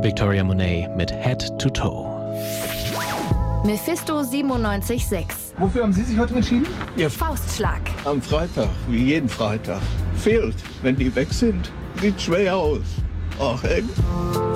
Victoria Monet mit Head to Toe. Mephisto 97.6. Wofür haben Sie sich heute entschieden? Ja, Faustschlag. am Freitag, wie jeden Freitag. Fehlt, wenn die weg sind. Sieht schwer aus. Ach, ey.